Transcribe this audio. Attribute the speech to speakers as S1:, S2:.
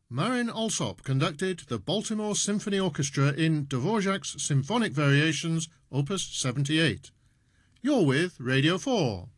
S1: Marin Alsop conducted the Baltimore Symphony Orchestra in Dvorak's Symphonic Variations, Opus 78. You're with Radio 4.